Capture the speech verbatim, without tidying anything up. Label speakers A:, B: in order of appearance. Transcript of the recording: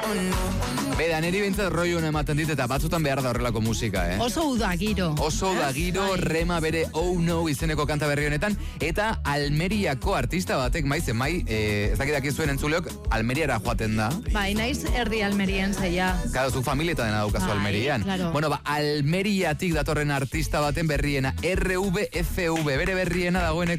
A: Beda, niri bintzat roi hona ematen dit eta batzutan behar da horrelako musika, eh?
B: Oso uda giro.
A: Oso uda giro, Rema bere Oh No izeneko kanta berri honetan, eta Almeriako artista batek, maiz, mai, eh, ez dakit zuen entzuleok, Almeriara joaten da.
B: Bai, naiz erdi Almerien zaila.
A: Kada zu familieta dena daukazu
B: Bai,
A: Almerian.
B: claro.
A: Bueno, ba, Almeriatik datorren artista baten berriena, R V F V, bere berriena dagoeneko